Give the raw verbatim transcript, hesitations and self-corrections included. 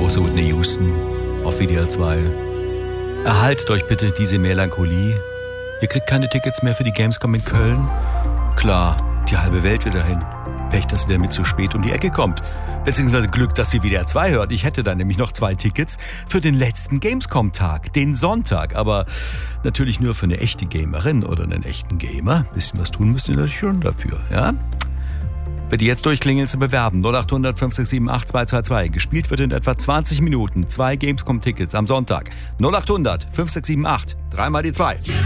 große Whitney Houston auf W D R zwei. Erhaltet euch bitte diese Melancholie. Ihr kriegt keine Tickets mehr für die Gamescom in Köln. Klar, die halbe Welt will dahin. Pech, dass der mit zu spät um die Ecke kommt. Beziehungsweise Glück, dass sie W D R zwei hört. Ich hätte da nämlich noch zwei Tickets für den letzten Gamescom-Tag, den Sonntag. Aber natürlich nur für eine echte Gamerin oder einen echten Gamer. Bisschen was tun müsst ihr natürlich schon dafür, ja? Bitte jetzt durchklingeln zu bewerben. null acht hundert fünf sechs sieben acht zwei zwei zwei. Gespielt wird in etwa zwanzig Minuten. Zwei Gamescom-Tickets am Sonntag. null acht hundert fünf sechs sieben acht. Dreimal die zwei.